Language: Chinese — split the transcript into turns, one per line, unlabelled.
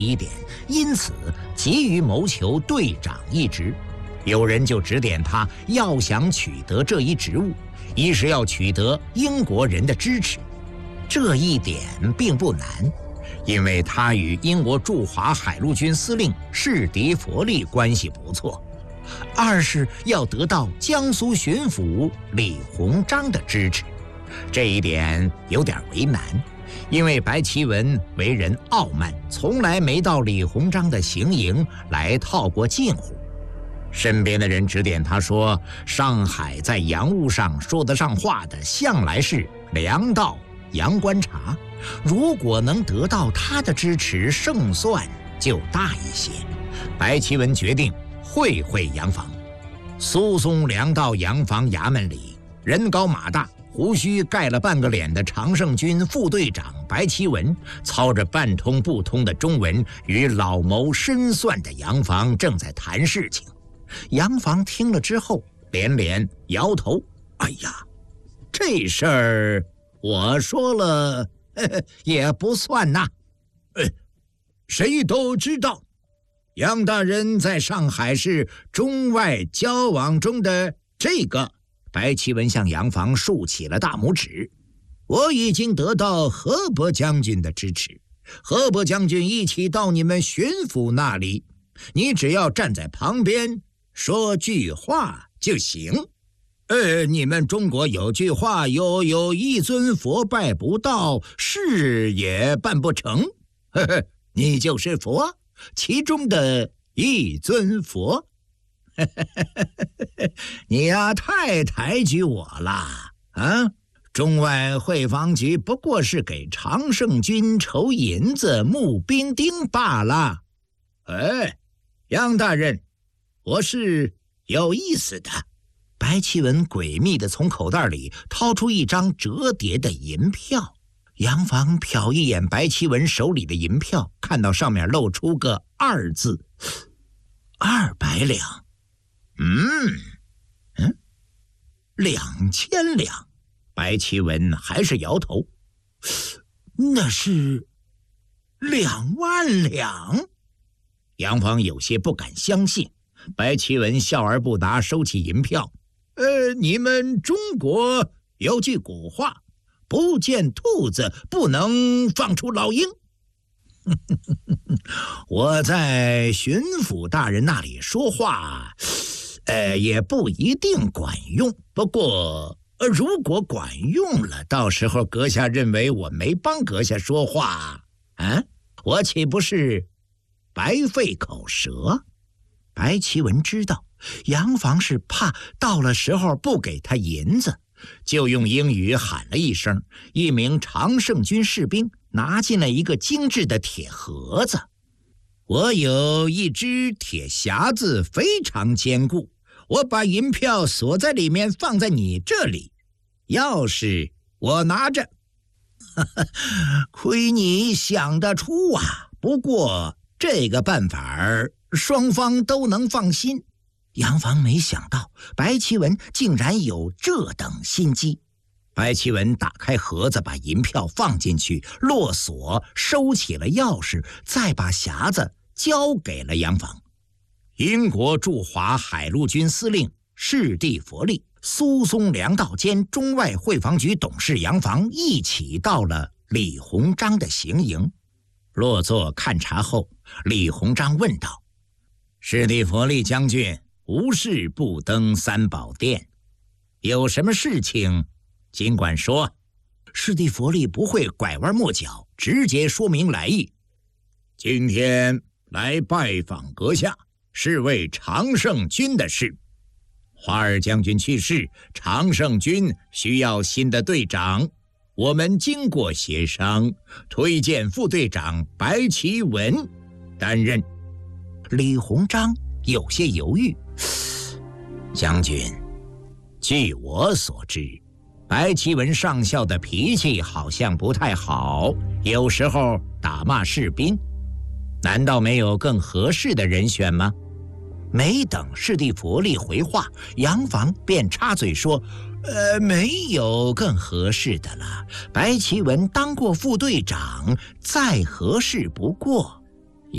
一点，因此急于谋求队长一职。有人就指点他，要想取得这一职务，一是要取得英国人的支持，这一点并不难，因为他与英国驻华海陆军司令士迪佛利关系不错；二是要得到江苏巡抚李鸿章的支持，这一点有点为难，因为白其文为人傲慢，从来没到李鸿章的行营来套过近乎。身边的人指点他说，上海在洋务上说得上话的向来是粮道、洋观察，如果能得到他的支持，胜算就大一些。白其文决定会洋房。苏松粮道洋房衙门里，人高马大，胡须盖了半个脸的常胜军副队长白其文，操着半通不通的中文，与老谋深算的杨房正在谈事情。杨房听了之后，连连摇头：“哎呀，这事儿我说了，也不算呐。谁都知道，杨大人在上海是中外交往中的这个。”白其文向杨房竖起了大拇指：“我已经得到河伯将军的支持，河伯将军一起到你们巡抚那里，你只要站在旁边说句话就行。你们中国有句话，有一尊佛拜不到，事也办不成。你就是佛，其中的一尊佛。你呀，太抬举我了啊！中外会防局不过是给常胜军筹银子、募兵丁罢了。杨大人，我是有意思的。”白其文诡秘地从口袋里掏出一张折叠的银票。杨房瞟一眼白其文手里的银票，看到上面露出个2字，200两。2000两。白其文还是摇头：“那是2万两。”杨房有些不敢相信。白其文笑而不答，收起银票：“你们中国有句古话，不见兔子不能放出老鹰。我在巡抚大人那里说话，也不一定管用。不过，如果管用了，到时候阁下认为我没帮阁下说话，我岂不是白费口舌？”白其文知道杨房是怕到了时候不给他银子，就用英语喊了一声，一名常胜军士兵拿进了一个精致的铁盒子。“我有一只铁匣子，非常坚固，我把银票锁在里面，放在你这里，钥匙我拿着。”亏你想得出啊！不过这个办法双方都能放心。杨房没想到白其文竟然有这等心机。白其文打开盒子，把银票放进去，落锁，收起了钥匙，再把匣子交给了杨房。英国驻华海陆军司令士第佛利、苏松粮道兼中外会防局董事杨房一起到了李鸿章的行营。落座看察后，李鸿章问道：“士第佛利将军无事不登三宝殿，有什么事情尽管说。”士第佛利不会拐弯抹角，直接说明来意：“今天来拜访阁下，是为常胜军的事。华尔将军去世，常胜军需要新的队长，我们经过协商，推荐副队长白其文担任。”李鸿章有些犹豫：“将军，据我所知，白其文上校的脾气好像不太好，有时候打骂士兵，难道没有更合适的人选吗？”没等士第佛利回话，杨房便插嘴说：“没有更合适的了，白其文当过副队长，再合适不过。”